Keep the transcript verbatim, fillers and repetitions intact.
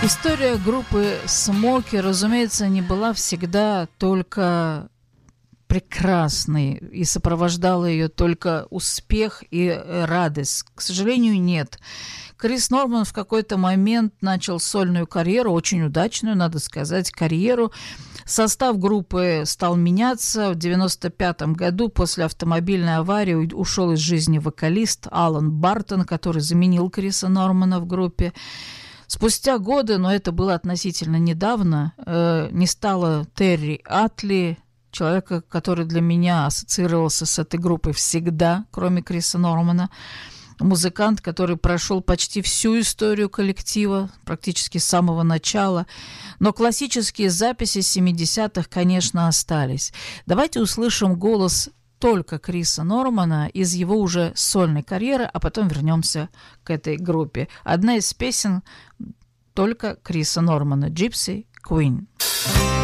История группы Смоки, разумеется, не была всегда только прекрасной, и сопровождала ее только успех и радость. К сожалению, нет. Крис Норман в какой-то момент начал сольную карьеру, очень удачную, надо сказать, карьеру. Состав группы стал меняться. В девяносто пятом году после автомобильной аварии ушел из жизни вокалист Алан Бартон, который заменил Криса Нормана в группе. Спустя годы, но это было относительно недавно, э, не стало Терри Атли, человека, который для меня ассоциировался с этой группой всегда, кроме Криса Нормана. Музыкант, который прошел почти всю историю коллектива, практически с самого начала. Но классические записи семидесятых, конечно, остались. Давайте услышим голос только Криса Нормана из его уже сольной карьеры, а потом вернемся к этой группе. Одна из песен только Криса Нормана, «Gypsy Queen».